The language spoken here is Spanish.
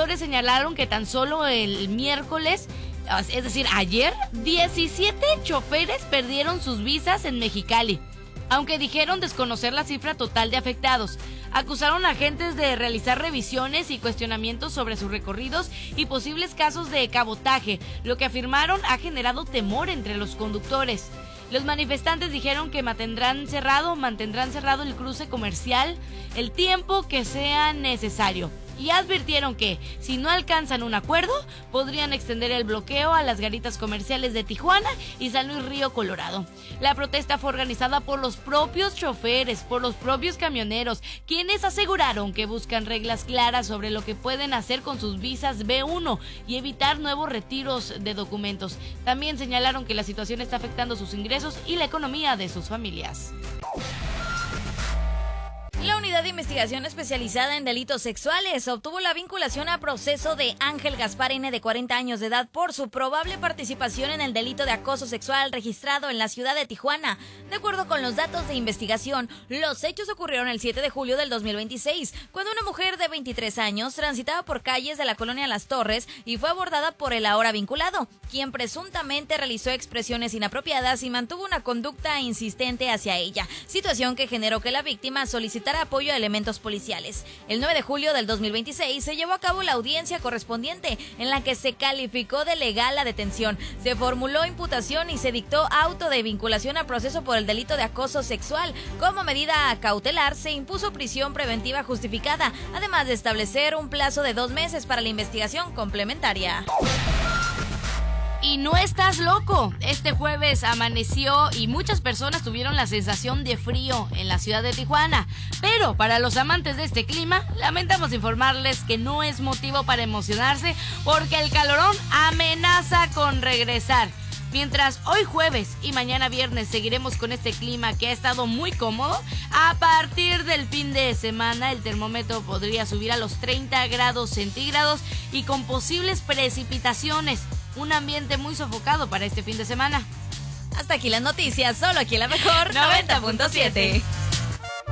trabajadores señalaron que tan solo el miércoles, es decir, ayer, 17 choferes perdieron sus visas en Mexicali, aunque dijeron desconocer la cifra total de afectados. Acusaron a agentes de realizar revisiones y cuestionamientos sobre sus recorridos y posibles casos de cabotaje, lo que afirmaron ha generado temor entre los conductores. Los manifestantes dijeron que mantendrán cerrado el cruce comercial el tiempo que sea necesario. Y advirtieron que, si no alcanzan un acuerdo, podrían extender el bloqueo a las garitas comerciales de Tijuana y San Luis Río Colorado. La protesta fue organizada por los propios choferes, por los propios camioneros, quienes aseguraron que buscan reglas claras sobre lo que pueden hacer con sus visas B1 y evitar nuevos retiros de documentos. También señalaron que la situación está afectando sus ingresos y la economía de sus familias. La Unidad de Investigación Especializada en Delitos Sexuales obtuvo la vinculación a proceso de Ángel Gaspar N., de 40 años de edad, por su probable participación en el delito de acoso sexual registrado en la ciudad de Tijuana. De acuerdo con los datos de investigación, los hechos ocurrieron el 7 de julio del 2026, cuando una mujer de 23 años transitaba por calles de la colonia Las Torres y fue abordada por el ahora vinculado, quien presuntamente realizó expresiones inapropiadas y mantuvo una conducta insistente hacia ella, situación que generó que la víctima solicitara apoyo a elementos policiales. El 9 de julio del 2026 se llevó a cabo la audiencia correspondiente, en la que se calificó de legal la detención, se formuló imputación y se dictó auto de vinculación a proceso por el delito de acoso sexual. Como medida cautelar, se impuso prisión preventiva justificada, además de establecer un plazo de 2 meses para la investigación complementaria. Y no estás loco. Este jueves amaneció y muchas personas tuvieron la sensación de frío en la ciudad de Tijuana. Pero para los amantes de este clima, lamentamos informarles que no es motivo para emocionarse, porque el calorón amenaza con regresar. Mientras hoy jueves y mañana viernes seguiremos con este clima que ha estado muy cómodo, a partir del fin de semana el termómetro podría subir a los 30 grados centígrados y con posibles precipitaciones. Un ambiente muy sofocado para este fin de semana. Hasta aquí las noticias, solo aquí la mejor 90.7.